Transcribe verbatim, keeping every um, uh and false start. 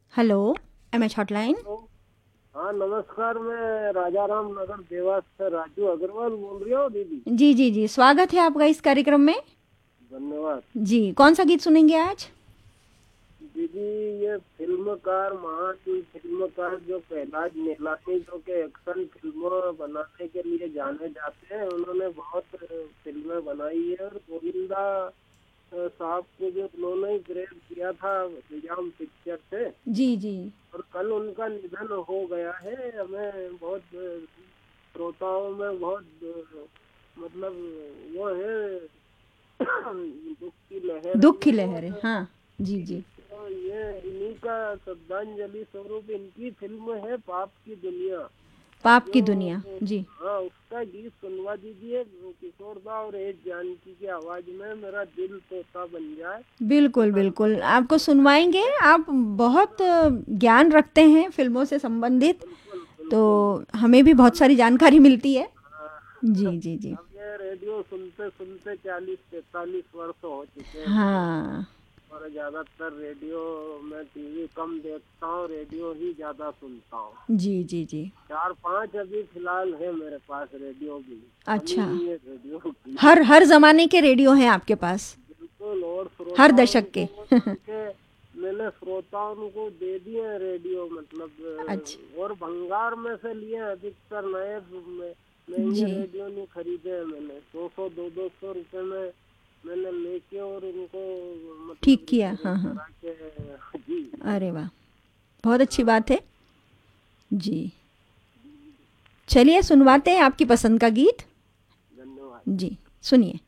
Hello, M H hotline. तो हाँ नमस्कार, मैं राजा राम नगर देवास से राजू अग्रवाल बोल रही हूँ दीदी। जी जी जी, स्वागत है आपका इस कार्यक्रम में। धन्यवाद। जी, कौन सा गीत सुनेंगे आज? दीदी, ये फिल्मकार महान फिल्मकार जो प्रहलाद निगलानी जो के एक्शन फिल्मों बनाने के लिए जाने जाते हैं, उन्होंने बहुत फिल्में बनाई है और गोविंदा अ, साहब को जो उन्होंने ही प्रेरित किया था निजाम पिक्चर से। जी जी। और कल उनका निधन हो गया है। हमें बहुत अ, श्रोताओं में बहुत अ, मतलब वो है दुख की लहर है दुख की वो। लहर है, और हाँ। जी जी। तो ये इन्हीं का श्रद्धांजलि स्वरूप इनकी फिल्म है पाप की दुनिया। पाप की जो दुनिया, जी। हाँ, उसका गीत सुनवा दीजिए किशोर दा और एस जानकी की आवाज में, मेरा दिल तोता बन जाए। बिल्कुल उनका बिल्कुल, नाम आपको सुनवाइए। सुनवाएंगे। आप बहुत अ, ज्ञान रखते हैं फिल्मों से संबंधित, बिल्कुल तो बिल्कुल। हमें भी बहुत सारी हमें जानकारी मिलती है। हाँ, जी जी जी। अब ये रेडियो सुनते सुनते चालीस पैंतालीस वर्ष हो चुके हैं मुझे। हाँ। और ज्यादातर रेडियो, मैं टीवी कम देखता हूँ, रेडियो ही ज्यादा सुनता हूँ। जी जी जी। चार पांच अभी फिलहाल है मेरे पास रेडियो भी। कमी अच्छा, नहीं है रेडियो की। हर हर जमाने के रेडियो हैं आपके पास, बिल्कुल। और हर श्रोताओं दशक को के। उनके मैंने श्रोताओं को दे दिए हैं रेडियो, मतलब अच्छा। अ, और भंगार में से लिए अधिकतर नए में- महंगे जी, रेडियो नहीं खरीदे हैं मैंने। सौ सौ दो दो सौ रुपए में मैंने लेके और उनको मतलब ठीक किया, रिपेयरिंग हाँ हाँ। करा के जी। अरे वाह, बहुत अच्छी हाँ, बात है। जी, चलिए सुनवाते हैं आपकी पसंद का गीत। धन्यवाद। जी, सुनिए।